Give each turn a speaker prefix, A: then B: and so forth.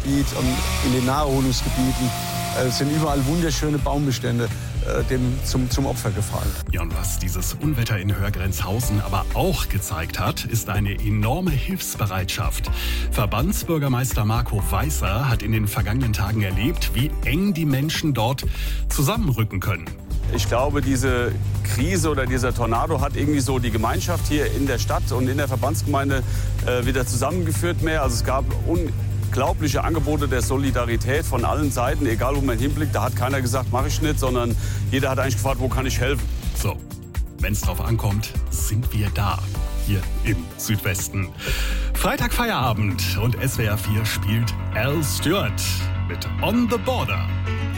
A: Rhein-Main-Gebiet und in den Naherholungsgebieten sind überall wunderschöne Baumbestände dem zum Opfer gefallen.
B: Ja, und was dieses Unwetter in Hörgrenzhausen aber auch gezeigt hat, ist eine enorme Hilfsbereitschaft. Verbandsbürgermeister Marco Weißer hat in den vergangenen Tagen erlebt, wie eng die Menschen dort zusammenrücken können.
C: Ich glaube, diese Krise oder dieser Tornado hat irgendwie so die Gemeinschaft hier in der Stadt und in der Verbandsgemeinde wieder zusammengeführt mehr. Also es gab unglaubliche Angebote der Solidarität von allen Seiten, egal wo man hinblickt. Da hat keiner gesagt, mach ich nicht, sondern jeder hat eigentlich gefragt, wo kann ich helfen.
B: So, wenn es drauf ankommt, sind wir da, hier im Südwesten. Freitag Feierabend und SWR 4 spielt Al Stewart mit On the Border.